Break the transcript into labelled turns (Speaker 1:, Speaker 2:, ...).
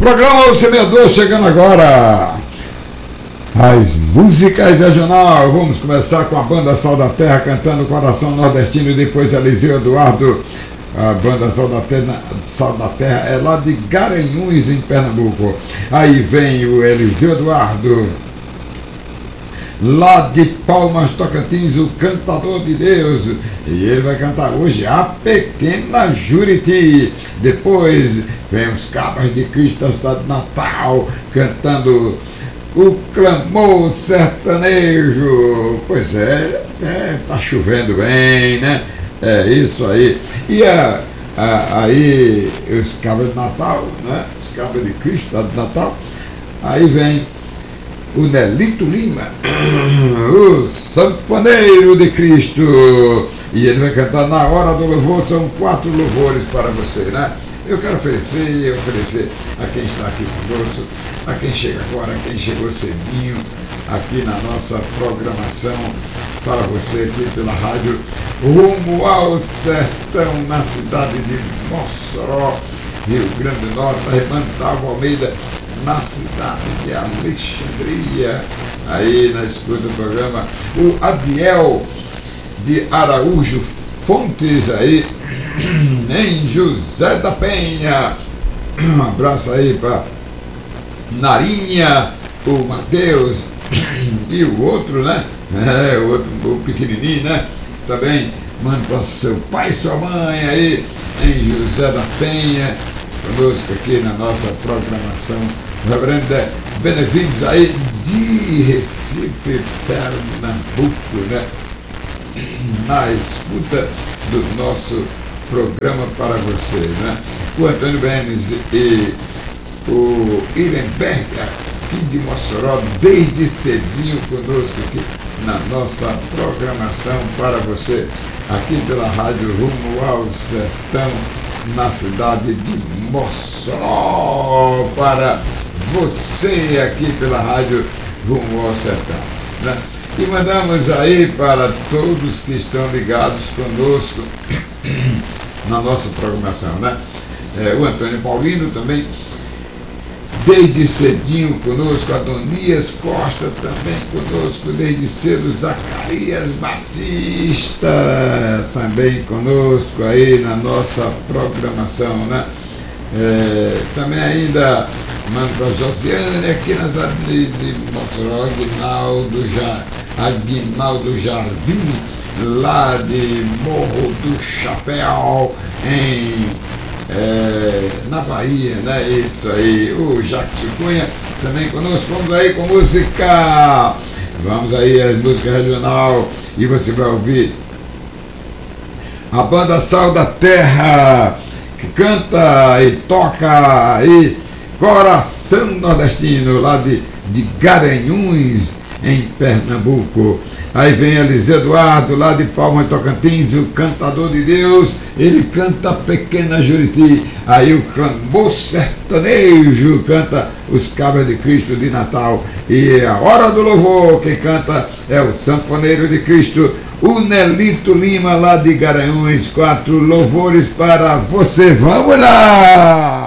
Speaker 1: programa O Semeador chegando agora. As músicas regional. Vamos começar com a banda Sal da Terra cantando Coração Nordestino e depois Eliseu Eduardo. A banda Sal da Terra é lá de Garanhuns, em Pernambuco. Aí vem o Eliseu Eduardo, lá de Palmas, Tocantins, o cantador de Deus, e ele vai cantar hoje A Pequena Juriti. Depois vem os Cabras de Cristo da cidade de Natal cantando o Clamor Sertanejo. Pois tá chovendo bem, né? É isso aí. E aí os Cabras de Natal, né? Os Cabras de Cristo da cidade de Natal. Aí vem o Nelito Lima, o Sanfoneiro de Cristo, e ele vai cantar Na Hora do Louvor. São 4 louvores para você, né? Eu quero oferecer a quem está aqui conosco, a quem chega agora, a quem chegou cedinho aqui na nossa programação, para você aqui pela rádio Rumo ao Sertão, na cidade de Mossoró, Rio Grande do Norte, Arrebentava Almeida, na cidade de Alexandria, aí na escuta do programa, o Adiel de Araújo Fontes, aí em José da Penha. Um abraço aí para Narinha, o Mateus e o outro, né? O outro, o pequenininho, né? Também manda para seu pai e sua mãe aí em José da Penha, conosco aqui na nossa programação. O reverendo Benevides aí de Recife, Pernambuco, né? Na escuta do nosso programa para você, né? O Antônio Benes e o Irenberg aqui de Mossoró, desde cedinho conosco aqui na nossa programação para você, aqui pela rádio Rumo ao Sertão, na cidade de Mossoró, para você aqui pela rádio Rumo ao Sertão, né? E mandamos aí para todos que estão ligados conosco na nossa programação, né? O Antônio Paulino também, desde cedinho conosco, Adonias Costa também conosco, desde cedo, Zacarias Batista também conosco aí na nossa programação, né? Também ainda mando para Josiane aqui na cidade de Mossoró, Aguinaldo Jardim, lá de Morro do Chapéu, na Bahia, né? Isso aí. O Jacques Cunha também conosco. Vamos aí com música. Vamos aí, a música regional. E você vai ouvir a banda Sal da Terra, que canta e toca aí Coração Nordestino, lá de Garanhuns, em Pernambuco. Aí vem Eliseu Eduardo, lá de Palmas, Tocantins, o cantador de Deus, ele canta Pequena Juriti. Aí o Clamor Sertanejo canta os Cabras de Cristo de Natal. E a Hora do Louvor, quem canta é o Sanfoneiro de Cristo, o Nelito Lima, lá de Garanhuns. 4 louvores para você. Vamos lá!